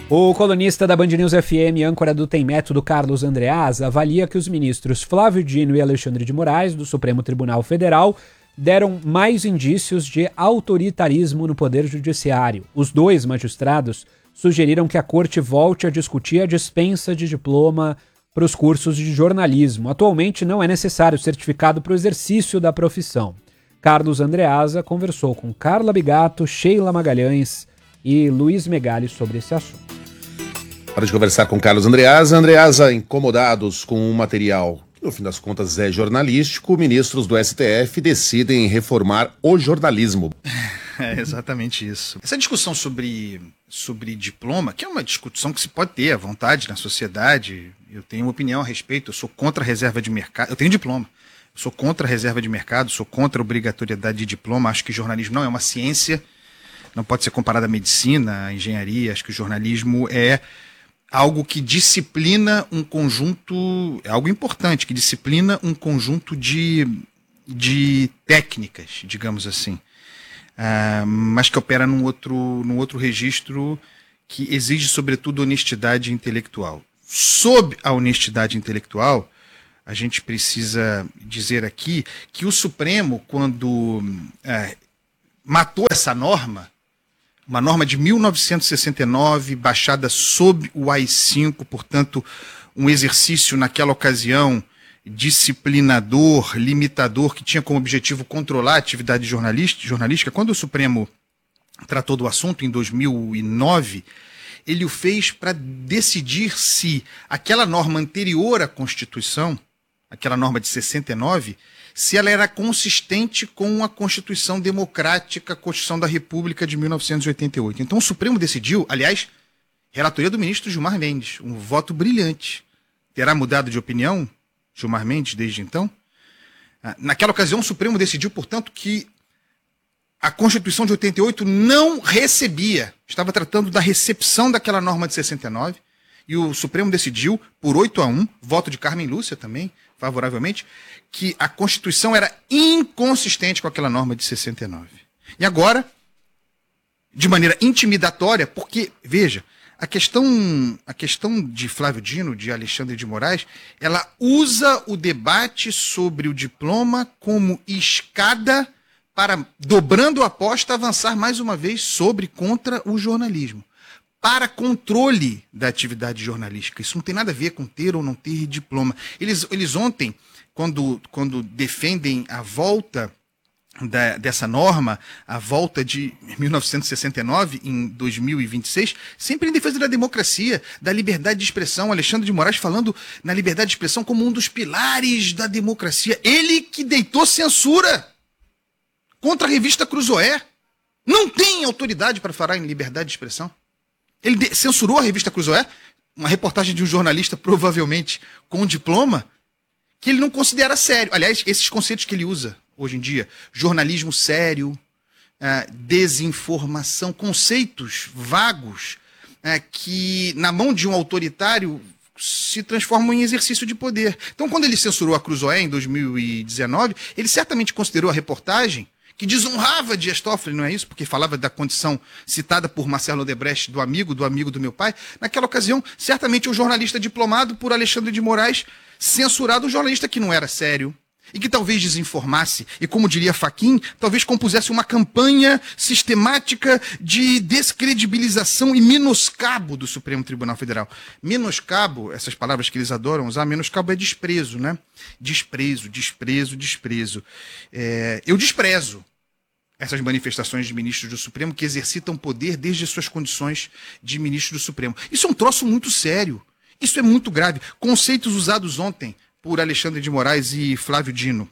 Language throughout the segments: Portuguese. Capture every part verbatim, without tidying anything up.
O colunista da Band News F M, âncora do Tem Método, Carlos Andreasa, avalia que os ministros Flávio Dino e Alexandre de Moraes, do Supremo Tribunal Federal, deram mais indícios de autoritarismo no Poder Judiciário. Os dois magistrados sugeriram que a corte volte a discutir a dispensa de diploma para os cursos de jornalismo. Atualmente não é necessário certificado para o exercício da profissão. Carlos Andreasa conversou com Carla Bigato, Sheila Magalhães e Luiz Megali sobre esse assunto. Para de conversar com Carlos Andreasa. Andreasa, incomodados com um material que, no fim das contas, é jornalístico, ministros do S T F decidem reformar o jornalismo. É exatamente isso. Essa discussão sobre, sobre diploma, que é uma discussão que se pode ter à vontade na sociedade, eu tenho uma opinião a respeito, eu sou contra a reserva de mercado, eu tenho diploma, eu sou contra a reserva de mercado, sou contra a obrigatoriedade de diploma, acho que jornalismo não é uma ciência, não pode ser comparado à medicina, à engenharia, acho que o jornalismo é algo que disciplina um conjunto, é algo importante, que disciplina um conjunto de, de técnicas, digamos assim, uh, mas que opera num outro, num outro registro que exige, sobretudo, honestidade intelectual. Sob a honestidade intelectual, a gente precisa dizer aqui que o Supremo, quando uh, matou essa norma, uma norma de mil novecentos e sessenta e nove, baixada sob o A I cinco, portanto, um exercício naquela ocasião disciplinador, limitador, que tinha como objetivo controlar a atividade jornalística. Quando o Supremo tratou do assunto em dois mil e nove, ele o fez para decidir se aquela norma anterior à Constituição, aquela norma de sessenta e nove, se ela era consistente com a Constituição Democrática, a Constituição da República de mil novecentos e oitenta e oito. Então o Supremo decidiu, aliás, relatoria do ministro Gilmar Mendes, um voto brilhante. Terá mudado de opinião Gilmar Mendes desde então? Naquela ocasião o Supremo decidiu, portanto, que a Constituição de oitenta e oito não recebia, estava tratando da recepção daquela norma de sessenta e nove, e o Supremo decidiu, por oito a um, voto de Carmen Lúcia também, favoravelmente, que a Constituição era inconsistente com aquela norma de sessenta e nove. E agora, de maneira intimidatória, porque, veja, a questão, a questão de Flávio Dino, de Alexandre de Moraes, ela usa o debate sobre o diploma como escada para, dobrando a aposta, avançar mais uma vez sobre contra o jornalismo, para controle da atividade jornalística. Isso não tem nada a ver com ter ou não ter diploma. Eles, eles ontem, quando, quando defendem a volta da, dessa norma, a volta de mil novecentos e sessenta e nove em dois mil e vinte e seis, sempre em defesa da democracia, da liberdade de expressão. Alexandre de Moraes falando na liberdade de expressão como um dos pilares da democracia. Ele que deitou censura contra a revista Cruzoé. Não tem autoridade para falar em liberdade de expressão. Ele censurou a revista Cruzoé, uma reportagem de um jornalista, provavelmente com diploma, que ele não considera sério. Aliás, esses conceitos que ele usa hoje em dia, jornalismo sério, uh, desinformação, conceitos vagos, uh, que na mão de um autoritário se transformam em exercício de poder. Então, quando ele censurou a Cruzoé em dois mil e dezenove, ele certamente considerou a reportagem que desonrava Dias Toffoli, não é isso? Porque falava da condição citada por Marcelo Odebrecht, do amigo, do amigo do meu pai. Naquela ocasião, certamente um jornalista diplomado por Alexandre de Moraes censurado um jornalista que não era sério e que talvez desinformasse e, como diria Fachin, talvez compusesse uma campanha sistemática de descredibilização e menoscabo do Supremo Tribunal Federal. Menoscabo, essas palavras que eles adoram usar, menoscabo é desprezo, né? Desprezo, desprezo, desprezo. É, eu desprezo essas manifestações de ministros do Supremo que exercitam poder desde suas condições de ministro do Supremo. Isso é um troço muito sério. Isso é muito grave. Conceitos usados ontem por Alexandre de Moraes e Flávio Dino.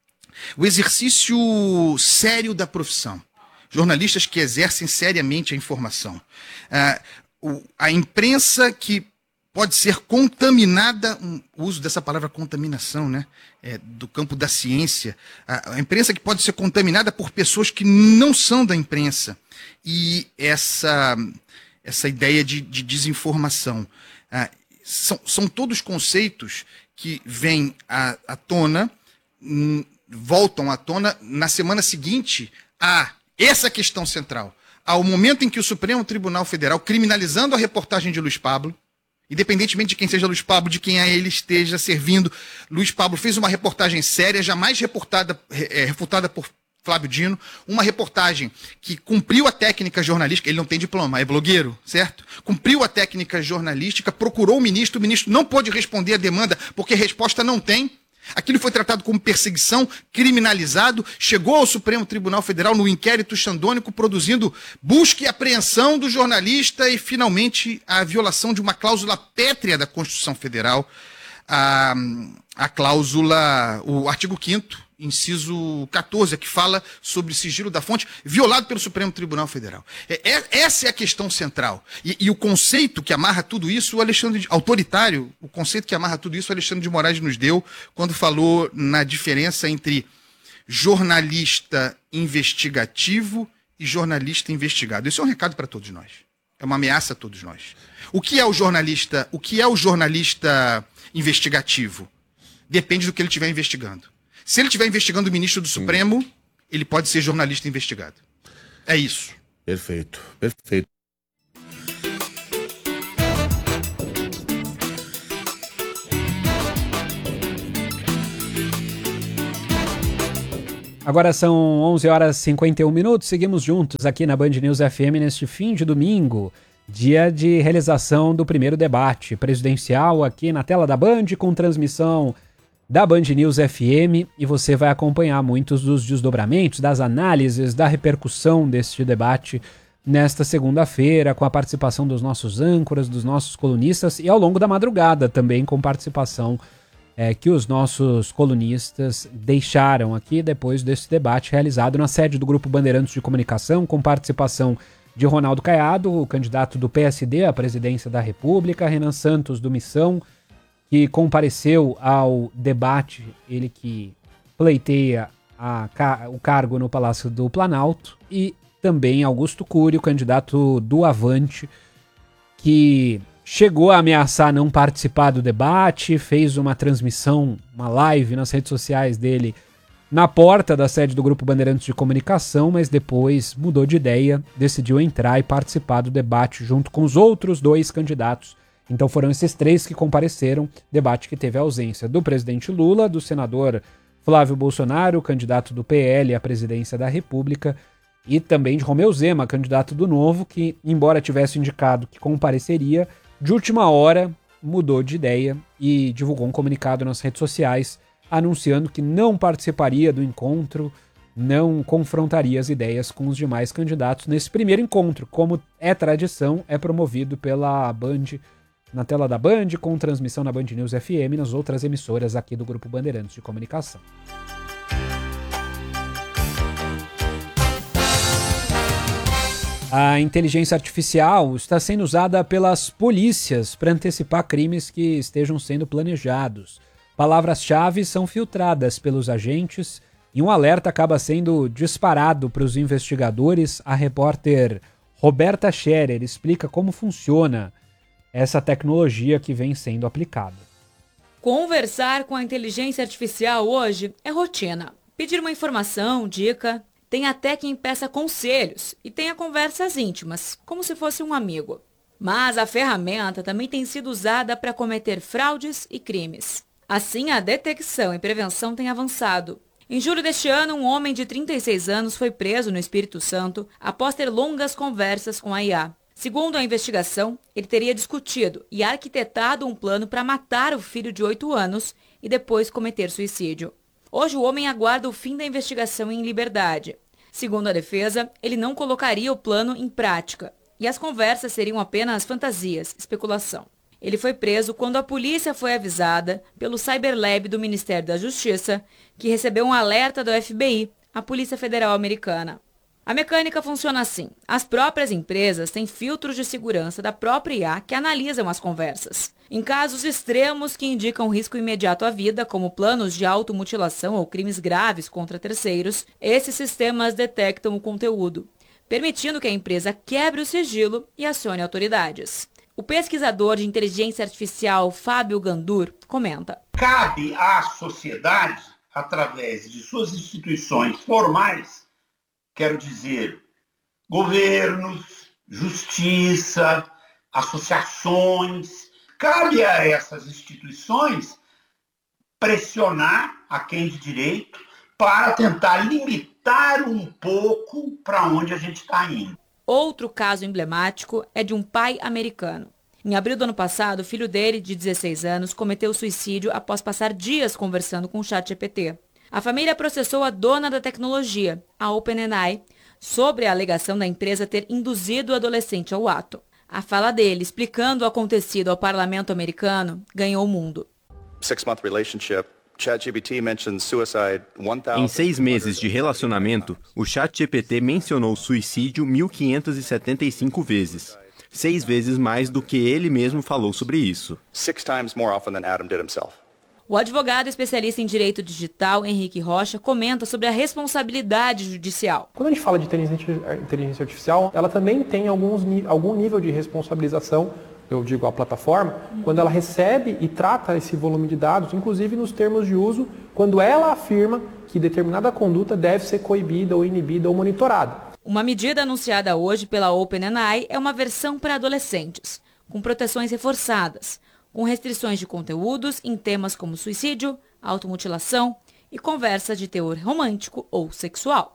O exercício sério da profissão. Jornalistas que exercem seriamente a informação. Ah, o, a imprensa que pode ser contaminada, um, o uso dessa palavra contaminação, né, é, do campo da ciência. A, a imprensa que pode ser contaminada por pessoas que não são da imprensa. E essa, essa ideia de, de desinformação. Ah, são, são todos conceitos que vêm à, à tona, hum, voltam à tona na semana seguinte a essa questão central, ao momento em que o Supremo Tribunal Federal, criminalizando a reportagem de Luiz Pablo, independentemente de quem seja Luiz Pablo, de quem a ele esteja servindo, Luiz Pablo fez uma reportagem séria, jamais reportada, é, refutada por Flávio Dino, uma reportagem que cumpriu a técnica jornalística, ele não tem diploma, é blogueiro, certo? Cumpriu a técnica jornalística, procurou o ministro, o ministro não pôde responder a demanda porque resposta não tem. Aquilo foi tratado como perseguição, criminalizado, chegou ao Supremo Tribunal Federal no inquérito xandônico, produzindo busca e apreensão do jornalista e, finalmente, a violação de uma cláusula pétrea da Constituição Federal, a, a cláusula, o artigo quinto, inciso quatorze, que fala sobre sigilo da fonte, violado pelo Supremo Tribunal Federal. É, é, essa é a questão central. E, e o conceito que amarra tudo isso, o Alexandre de, autoritário, o conceito que amarra tudo isso, o Alexandre de Moraes nos deu quando falou na diferença entre jornalista investigativo e jornalista investigado. Isso é um recado para todos nós. É uma ameaça a todos nós. O que é o jornalista, o que é o jornalista investigativo? Depende do que ele estiver investigando. Se ele estiver investigando o ministro do Supremo, hum. ele pode ser jornalista investigado. É isso. Perfeito, perfeito. Agora são onze horas e cinquenta e um minutos, seguimos juntos aqui na Band News F M neste fim de domingo, dia de realização do primeiro debate presidencial aqui na tela da Band, com transmissão da Band News F M, e você vai acompanhar muitos dos desdobramentos, das análises, da repercussão deste debate nesta segunda-feira, com a participação dos nossos âncoras, dos nossos colunistas, e ao longo da madrugada também com participação é, que os nossos colunistas deixaram aqui depois desse debate realizado na sede do Grupo Bandeirantes de Comunicação, com participação de Ronaldo Caiado, o candidato do P S D à presidência da República, Renan Santos do Missão, que compareceu ao debate, ele que pleiteia a, o cargo no Palácio do Planalto, e também Augusto Cury, o candidato do Avante, que chegou a ameaçar não participar do debate, fez uma transmissão, uma live nas redes sociais dele na porta da sede do Grupo Bandeirantes de Comunicação, mas depois mudou de ideia, decidiu entrar e participar do debate junto com os outros dois candidatos. Então foram esses três que compareceram, debate que teve a ausência do presidente Lula, do senador Flávio Bolsonaro, candidato do P L à presidência da República, e também de Romeu Zema, candidato do Novo, que, embora tivesse indicado que compareceria, de última hora mudou de ideia e divulgou um comunicado nas redes sociais anunciando que não participaria do encontro, não confrontaria as ideias com os demais candidatos nesse primeiro encontro, como é tradição, é promovido pela Band, na tela da Band, com transmissão na Band News F M e nas outras emissoras aqui do Grupo Bandeirantes de Comunicação. A inteligência artificial está sendo usada pelas polícias para antecipar crimes que estejam sendo planejados. Palavras-chave são filtradas pelos agentes e um alerta acaba sendo disparado para os investigadores. A repórter Roberta Scherer explica como funciona essa tecnologia que vem sendo aplicada. Conversar com a inteligência artificial hoje é rotina. Pedir uma informação, dica, tem até quem peça conselhos e tenha conversas íntimas, como se fosse um amigo. Mas a ferramenta também tem sido usada para cometer fraudes e crimes. Assim, a detecção e prevenção têm avançado. Em julho deste ano, um homem de trinta e seis anos foi preso no Espírito Santo após ter longas conversas com a I A. Segundo a investigação, ele teria discutido e arquitetado um plano para matar o filho de oito anos e depois cometer suicídio. Hoje o homem aguarda o fim da investigação em liberdade. Segundo a defesa, ele não colocaria o plano em prática e as conversas seriam apenas fantasias, especulação. Ele foi preso quando a polícia foi avisada pelo Cyberlab do Ministério da Justiça, que recebeu um alerta do F B I, a Polícia Federal Americana. A mecânica funciona assim. As próprias empresas têm filtros de segurança da própria I A que analisam as conversas. Em casos extremos que indicam risco imediato à vida, como planos de automutilação ou crimes graves contra terceiros, esses sistemas detectam o conteúdo, permitindo que a empresa quebre o sigilo e acione autoridades. O pesquisador de inteligência artificial Fábio Gandur comenta: cabe à sociedade, através de suas instituições formais, quero dizer, governos, justiça, associações. Cabe a essas instituições pressionar a quem de direito para tentar limitar um pouco para onde a gente está indo. Outro caso emblemático é de um pai americano. Em abril do ano passado, o filho dele, de dezesseis anos, cometeu suicídio após passar dias conversando com o ChatGPT. A família processou a dona da tecnologia, a OpenAI, sobre a alegação da empresa ter induzido o adolescente ao ato. A fala dele, explicando o acontecido ao parlamento americano, ganhou o mundo. Em seis meses de relacionamento, o ChatGPT mencionou suicídio mil quinhentas e setenta e cinco vezes. Seis vezes mais do que ele mesmo falou sobre isso. O advogado especialista em direito digital, Henrique Rocha, comenta sobre a responsabilidade judicial. Quando a gente fala de inteligência artificial, ela também tem alguns, algum nível de responsabilização, eu digo a plataforma, quando ela recebe e trata esse volume de dados, inclusive nos termos de uso, quando ela afirma que determinada conduta deve ser coibida ou inibida ou monitorada. Uma medida anunciada hoje pela OpenAI é uma versão para adolescentes, com proteções reforçadas, com restrições de conteúdos em temas como suicídio, automutilação e conversa de teor romântico ou sexual.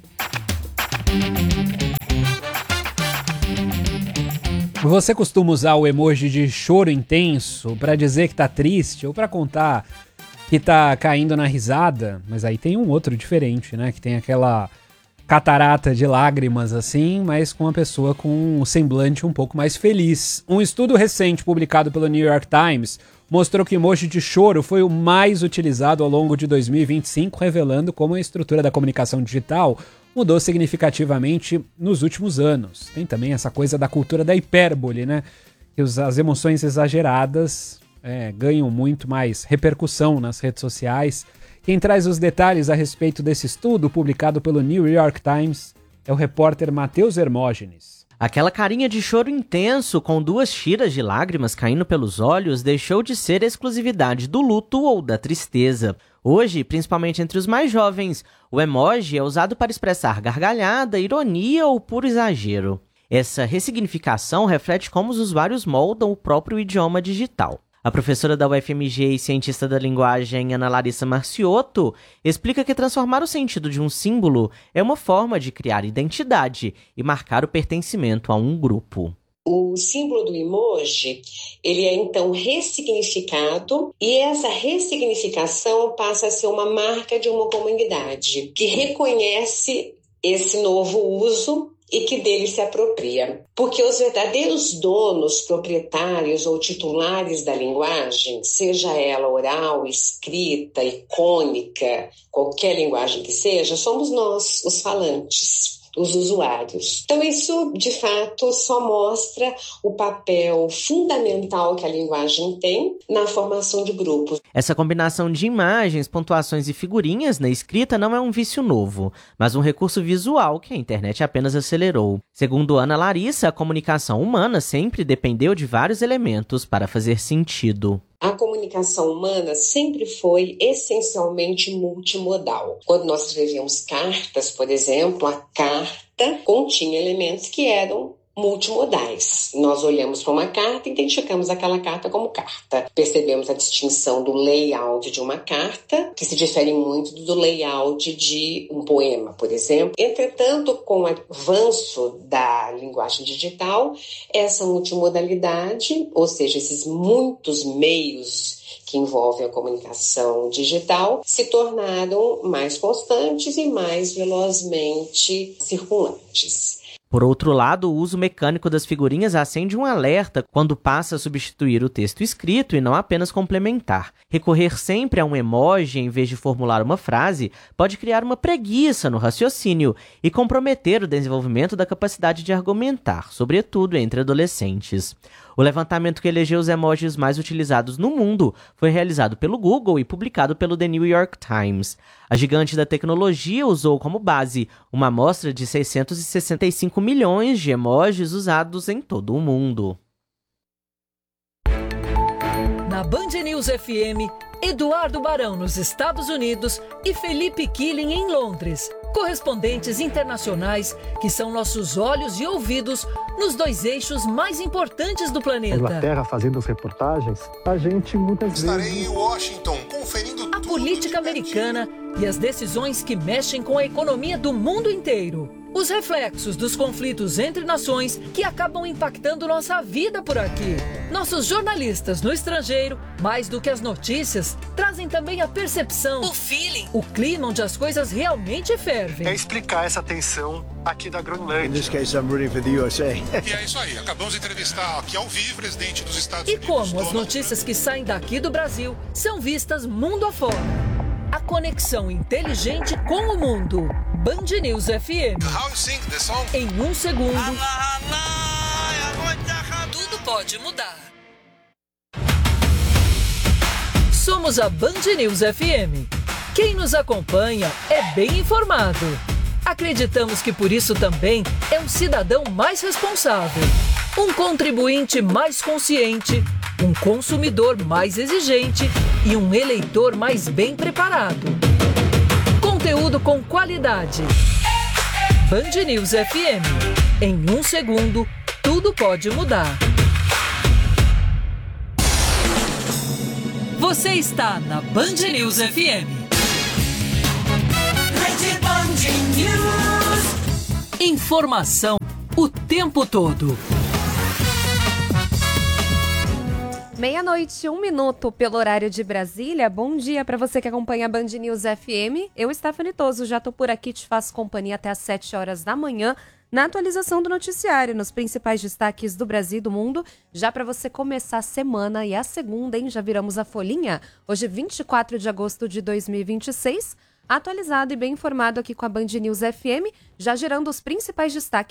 Você costuma usar o emoji de choro intenso para dizer que tá triste ou para contar que tá caindo na risada? Mas aí tem um outro diferente, né? Que tem aquela catarata de lágrimas assim, mas com uma pessoa com um semblante um pouco mais feliz. Um estudo recente publicado pelo New York Times mostrou que o emoji de choro foi o mais utilizado ao longo de dois mil e vinte e cinco, revelando como a estrutura da comunicação digital mudou significativamente nos últimos anos. Tem também essa coisa da cultura da hipérbole, né? Que as emoções exageradas é, ganham muito mais repercussão nas redes sociais. Quem traz os detalhes a respeito desse estudo, publicado pelo New York Times, é o repórter Matheus Hermógenes. Aquela carinha de choro intenso, com duas tiras de lágrimas caindo pelos olhos, deixou de ser exclusividade do luto ou da tristeza. Hoje, principalmente entre os mais jovens, o emoji é usado para expressar gargalhada, ironia ou puro exagero. Essa ressignificação reflete como os usuários moldam o próprio idioma digital. A professora da U F M G e cientista da linguagem Ana Larissa Marciotto explica que transformar o sentido de um símbolo é uma forma de criar identidade e marcar o pertencimento a um grupo. O símbolo do emoji, ele é então ressignificado e essa ressignificação passa a ser uma marca de uma comunidade que reconhece esse novo uso e que dele se apropria. Porque os verdadeiros donos, proprietários ou titulares da linguagem, seja ela oral, escrita, icônica, qualquer linguagem que seja, somos nós, os falantes, os usuários. Então isso, de fato, só mostra o papel fundamental que a linguagem tem na formação de grupos. Essa combinação de imagens, pontuações e figurinhas na escrita não é um vício novo, mas um recurso visual que a internet apenas acelerou. Segundo Ana Larissa, a comunicação humana sempre dependeu de vários elementos para fazer sentido. A comunicação humana sempre foi essencialmente multimodal. Quando nós escrevíamos cartas, por exemplo, a carta continha elementos que eram multimodais. Nós olhamos para uma carta e identificamos aquela carta como carta. Percebemos a distinção do layout de uma carta, que se difere muito do layout de um poema, por exemplo. Entretanto, com o avanço da linguagem digital, essa multimodalidade, ou seja, esses muitos meios que envolvem a comunicação digital, se tornaram mais constantes e mais velozmente circulantes. Por outro lado, o uso mecânico das figurinhas acende um alerta quando passa a substituir o texto escrito e não apenas complementar. Recorrer sempre a um emoji em vez de formular uma frase pode criar uma preguiça no raciocínio e comprometer o desenvolvimento da capacidade de argumentar, sobretudo entre adolescentes. O levantamento que elegeu os emojis mais utilizados no mundo foi realizado pelo Google e publicado pelo The New York Times. A gigante da tecnologia usou como base uma amostra de seiscentos e sessenta e cinco milhões de emojis usados em todo o mundo. na Band News F M, Eduardo Barão nos Estados Unidos e Felipe Killing em Londres. Correspondentes internacionais que são nossos olhos e ouvidos nos dois eixos mais importantes do planeta. Inglaterra fazendo as reportagens, a gente muitas Estarei vezes... em Washington conferindo a política americana e as decisões que mexem com a economia do mundo inteiro. Os reflexos dos conflitos entre nações que acabam impactando nossa vida por aqui. Nossos jornalistas no estrangeiro, mais do que as notícias, trazem também a percepção, o feeling, o clima onde as coisas realmente fervem. É explicar essa tensão aqui da Groenlândia. In this case, I'm rooting for the U S A. E é isso aí, acabamos de entrevistar aqui ao vivo o presidente dos Estados E Unidos. como as notícias que saem daqui do Brasil são vistas mundo afora. A conexão inteligente com o mundo. Band News F M. How you sing the song? Em um segundo, tudo pode mudar. Somos a Band News F M. Quem nos acompanha é bem informado. Acreditamos que por isso também é um cidadão mais responsável, um contribuinte mais consciente, um consumidor mais exigente e um eleitor mais bem preparado. Conteúdo com qualidade. Band News F M. Em um segundo, tudo pode mudar. Você está na Band News F M. Rede Band News. Informação o tempo todo. Meia-noite, um minuto pelo horário de Brasília. Bom dia para você que acompanha a Band News F M. Eu, Stephanie Toso, já tô por aqui, te faço companhia até às sete horas da manhã na atualização do noticiário, nos principais destaques do Brasil e do mundo, já para você começar a semana e a segunda, hein? Já viramos a folhinha. Hoje, vinte e quatro de agosto de dois mil e vinte e seis, atualizado e bem informado aqui com a Band News F M, já gerando os principais destaques